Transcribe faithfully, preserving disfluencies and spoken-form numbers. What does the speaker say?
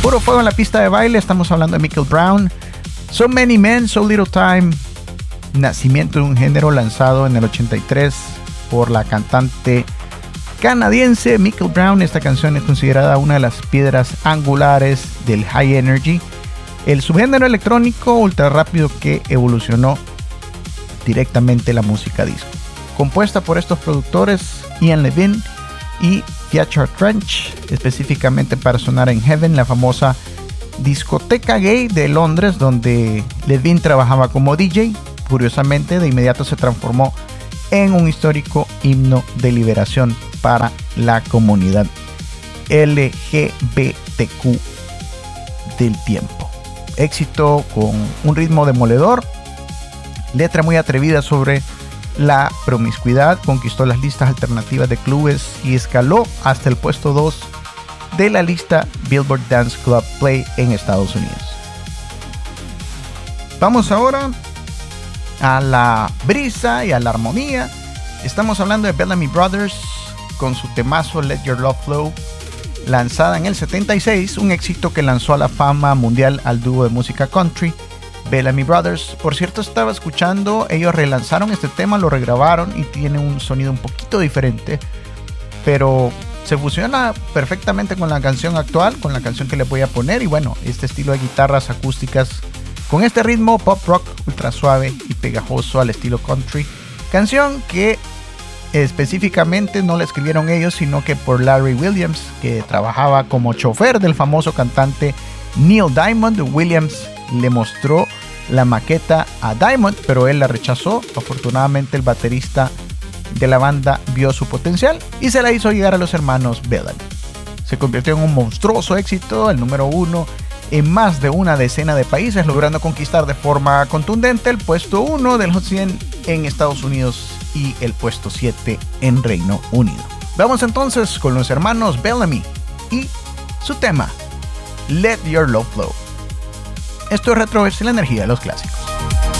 puro fuego en la pista de baile. Estamos hablando de Michael Brown. So Many Men, So Little Time. Nacimiento de un género lanzado en el ochenta y tres por la cantante canadiense Michael Brown. Esta canción es considerada una de las piedras angulares del High Energy, el subgénero electrónico ultra rápido que evolucionó directamente la música disco. Compuesta por estos productores Ian Levine y Theatre Trench, específicamente para sonar en Heaven, la famosa discoteca gay de Londres, donde Levine trabajaba como D J. Curiosamente, de inmediato se transformó en un histórico himno de liberación para la comunidad L G B T Q del tiempo. Éxito con un ritmo demoledor, letra muy atrevida sobre la promiscuidad, conquistó las listas alternativas de clubes y escaló hasta el puesto dos de la lista Billboard Dance Club Play en Estados Unidos. Vamos ahora a la brisa y a la armonía. Estamos hablando de Bellamy Brothers con su temazo Let Your Love Flow, lanzada en el setenta y seis, un éxito que lanzó a la fama mundial al dúo de música country Bellamy Brothers. Por cierto, estaba escuchando, ellos relanzaron este tema, lo regrabaron y tiene un sonido un poquito diferente, pero se fusiona perfectamente con la canción actual, con la canción que les voy a poner. Y bueno, este estilo de guitarras acústicas con este ritmo pop rock ultra suave y pegajoso al estilo country, canción que específicamente no la escribieron ellos, sino que por Larry Williams, que trabajaba como chofer del famoso cantante Neil Diamond. Williams le mostró la maqueta a Diamond, pero él la rechazó. Afortunadamente el baterista de la banda vio su potencial y se la hizo llegar a los hermanos Bellamy. Se convirtió en un monstruoso éxito, el número uno en más de una decena de países, logrando conquistar de forma contundente el puesto uno del Hot cien en Estados Unidos y el puesto siete en Reino Unido. Vamos entonces con los hermanos Bellamy y su tema Let Your Love Flow. Esto es Retroverse, la energía de los clásicos.